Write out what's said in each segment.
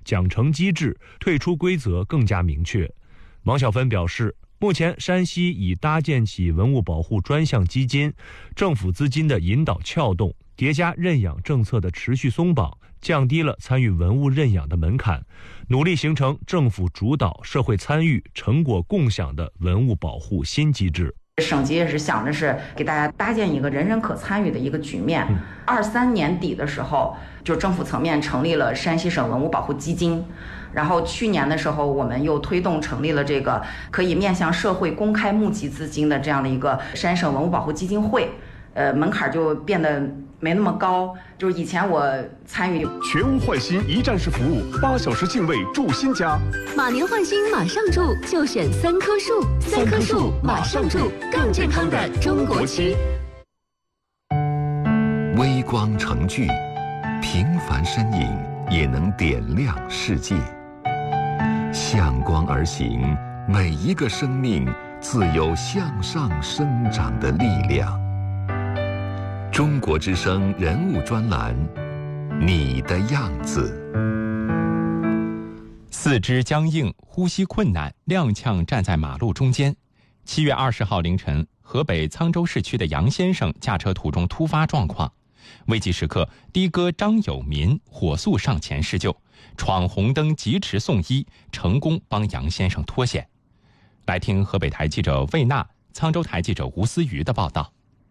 奖惩机制、退出规则更加明确。王小芬表示，目前山西已搭建起文物保护专项基金，政府资金的引导撬动，叠加认养政策的持续松绑，降低了参与文物认养的门槛，努力形成政府主导、社会参与、成果共享的文物保护新机制。 省级也是想着是给大家搭建一个人人可参与的一个局面。23年底的时候，就政府层面成立了山西省文物保护基金，然后去年的时候，我们又推动成立了这个可以面向社会公开募集资金的这样的一个山省文物保护基金会，门槛就变得没那么高。就是以前我参与全屋换新一站式服务，8小时净位住新家。 马年换新马上住，就选3棵树，3棵树马上住，更健康的中国区。 微光成炬，平凡身影也能点亮世界。向光而行，每一个生命自有向上生长的力量。中国之声人物专栏，你的样子。 四肢僵硬、呼吸困难，踉跄站在马路中间。7月20号凌晨，河北沧州市区的杨先生驾车途中突发状况，危急时刻，的哥张有民火速上前施救，闯红灯疾驰送医，成功帮杨先生脱险。来听河北台记者魏娜、沧州台记者吴思瑜的报道。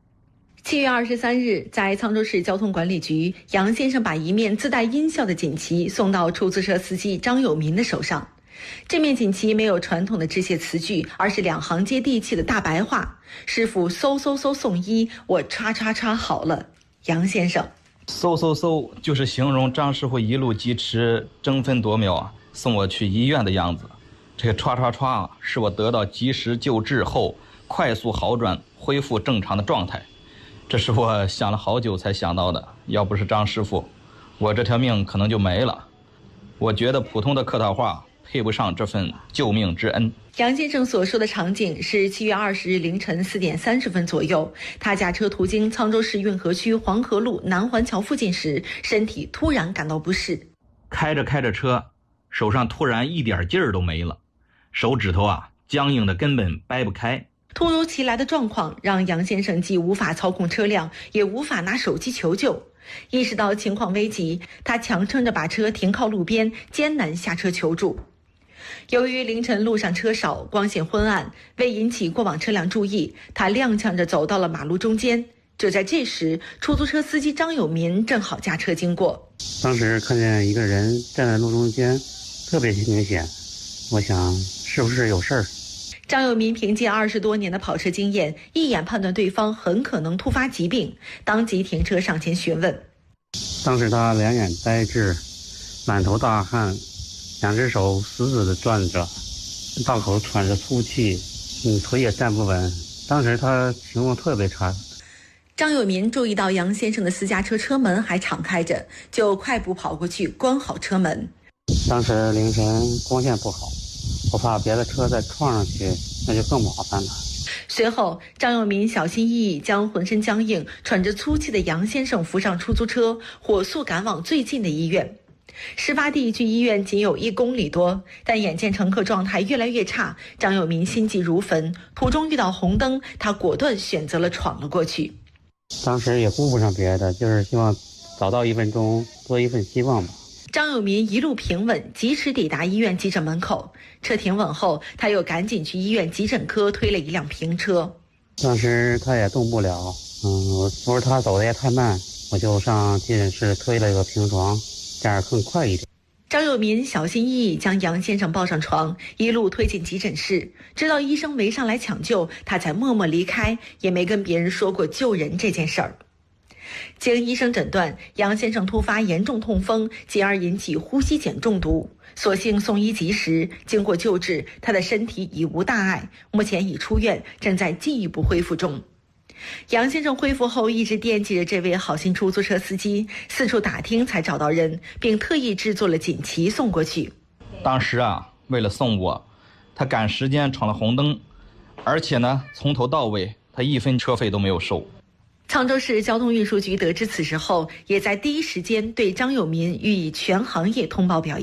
7月23日，在沧州市交通管理局，杨先生把一面自带音效的锦旗送到出租车司机张有民的手上。这面锦旗没有传统的致谢词句，而是2行接地气的大白话：师傅嗖嗖嗖送医，我叉叉叉好了。杨先生嗖嗖嗖就是形容张师傅一路疾驰，争分夺秒送我去医院的样子。这个歘歘歘是我得到及时救治后快速好转，恢复正常的状态。这是我想了好久才想到的，要不是张师傅，我这条命可能就没了。我觉得普通的客套话配不上这份救命之恩。 杨先生所说的场景是7月20日凌晨4点30分左右，他驾车途经沧州市运河区黄河路南环桥附近时，身体突然感到不适。 开着车，手上突然一点劲儿都没了，手指头僵硬的根本掰不开。 突如其来的状况让杨先生既无法操控车辆，也无法拿手机求救。意识到情况危急，他强撑着把车停靠路边，艰难下车求助。由于凌晨路上车少，光线昏暗，为引起过往车辆注意，他踉跄着走到了马路中间。就在这时，出租车司机张有民正好驾车经过。 当时看见一个人站在路中间，特别明显，我想是不是有事儿。 张有民凭借20多年的跑车经验，一眼判断对方很可能突发疾病，当即停车上前询问。 当时他两眼呆滞，满头大汗，2只手死死地攥着，道口喘着粗气，腿也站不稳。当时他情况特别差。 张有民注意到杨先生的私家车车门还敞开着，就快步跑过去关好车门。 当时凌晨光线不好，我怕别的车再撞上去，那就更麻烦了。 随后，张有民小心翼翼将浑身僵硬、喘着粗气的杨先生扶上出租车，火速赶往最近的医院。事发地距医院仅有1公里多，但眼见乘客状态越来越差，张有民心急如焚。途中遇到红灯，他果断选择了闯了过去。 当时也顾不上别的，就是希望早到1分钟，多一份希望吧。 张有民一路平稳，及时抵达医院急诊门口。车停稳后，他又赶紧去医院急诊科推了一辆平车。 当时他也动不了，不是他走的也太慢，我就上急诊室推了一个平床，这样更快一点。 张有民小心翼翼将杨先生抱上床，一路推进急诊室，直到医生围上来抢救，他才默默离开，也没跟别人说过救人这件事儿。经医生诊断，杨先生突发严重痛风，进而引起呼吸碱中毒。所幸送医及时，经过救治，他的身体已无大碍，目前已出院，正在进一步恢复中。杨先生恢复后一直惦记着这位好心出租车司机，四处打听才找到人，并特意制作了锦旗送过去。 当时为了送我，他赶时间闯了红灯，而且从头到尾他1分车费都没有收。 沧州市交通运输局得知此事后，也在第一时间对张有民予以全行业通报表扬。